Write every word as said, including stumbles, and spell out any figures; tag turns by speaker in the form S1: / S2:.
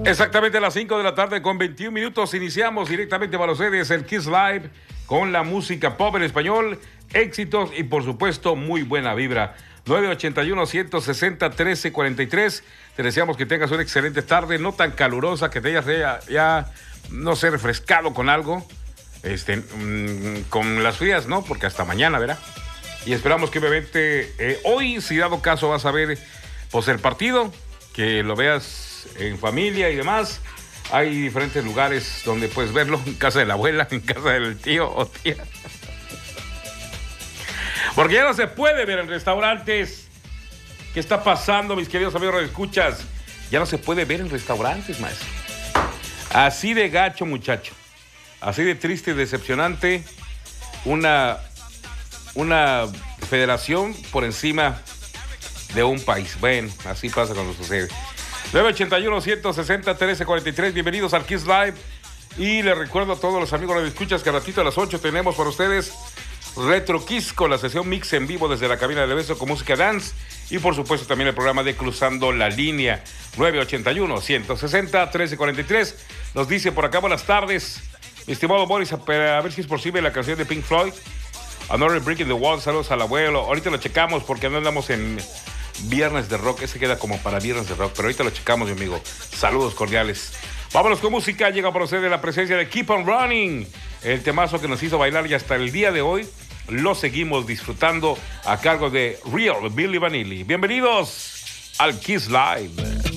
S1: Exactamente a las cinco de la tarde con veintiún minutos iniciamos directamente para ustedes el Kiss Live con la música pop en español, éxitos y por supuesto muy buena vibra. nueve ochenta y uno, ciento sesenta, trece cuarenta y tres. Te deseamos que tengas una excelente tarde, no tan calurosa, que te hayas ya, ya no sé, refrescado con algo, este, mmm, con las frías, ¿no? Porque hasta mañana, ¿verdad? Y esperamos que obviamente eh, hoy, si dado caso, vas a ver pues el partido, que lo veas en familia y demás. Hay diferentes lugares donde puedes verlo, en casa de la abuela, en casa del tío o tía. Porque ya no se puede ver en restaurantes. ¿Qué está pasando, mis queridos amigos escuchas? Ya no se puede ver en restaurantes, maestro. Así de gacho, muchacho. Así de triste y decepcionante. Una, una federación por encima de un país. Bueno, así pasa cuando sucede. nueve ochenta y uno, ciento sesenta, trece cuarenta y tres. Bienvenidos al Kiss Live. Y les recuerdo a todos los amigos de escuchas que a ratito a las ocho tenemos para ustedes Retro Kiss con la sesión mix en vivo desde la cabina de beso con música dance. Y por supuesto también el programa de Cruzando la Línea. nueve ochenta y uno, ciento sesenta, trece cuarenta y tres. Nos dice por acá buenas tardes. Mi estimado Boris, a ver si es posible la canción de Pink Floyd, Another Brick in the Wall. Saludos al abuelo. Ahorita lo checamos porque no andamos en Viernes de Rock, ese queda como para Viernes de Rock, pero ahorita lo checamos, mi amigo. Saludos cordiales. Vámonos con música, llega por ustedes la presencia de Keep on Running, el temazo que nos hizo bailar y hasta el día de hoy lo seguimos disfrutando a cargo de Real Billy Vanilli. Bienvenidos al Kiss Live.